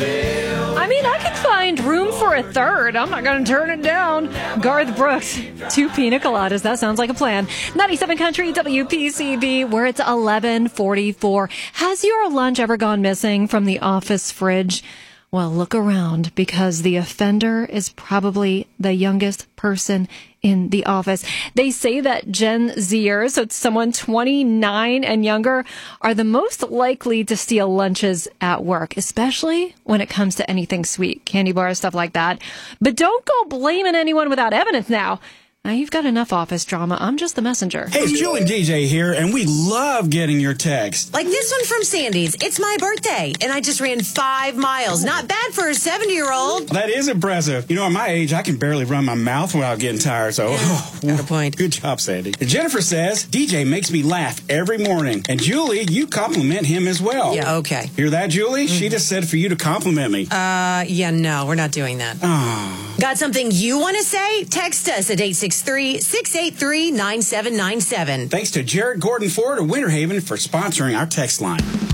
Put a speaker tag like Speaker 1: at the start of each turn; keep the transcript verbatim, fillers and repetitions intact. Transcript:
Speaker 1: I mean, I could find room for a third. I'm not going to turn it down. Garth Brooks, two pina coladas. That sounds like a plan. ninety-seven Country, W P C B, where it's eleven forty-four. Has your lunch ever gone missing from the office fridge? Well, look around, because the offender is probably the youngest person in the office. They say that Gen Zers, so it's someone twenty-nine and younger, are the most likely to steal lunches at work, especially when it comes to anything sweet, candy bars, stuff like that. But don't go blaming anyone without evidence now. Now, you've got enough office drama. I'm just the messenger.
Speaker 2: Hey, it's Julie and D J here, and we love getting your text.
Speaker 3: Like this one from Sandy's. It's my birthday, and I just ran five miles. Not bad for a seventy-year-old.
Speaker 2: That is impressive. You know, at my age, I can barely run my mouth without getting tired, so...
Speaker 3: Yeah,
Speaker 2: oh,
Speaker 3: got a point.
Speaker 2: Good job, Sandy. And Jennifer says, D J makes me laugh every morning. And Julie, you compliment him as well.
Speaker 3: Yeah, okay.
Speaker 2: Hear that, Julie? Mm-hmm. She just said for you to compliment me.
Speaker 3: Uh, yeah, no, we're not doing that.
Speaker 2: Oh.
Speaker 3: Got something you want to say? Text us at eight six three, six eight three, nine seven nine seven.
Speaker 2: Thanks to Jared Gordon Ford of Winter Haven for sponsoring our text line.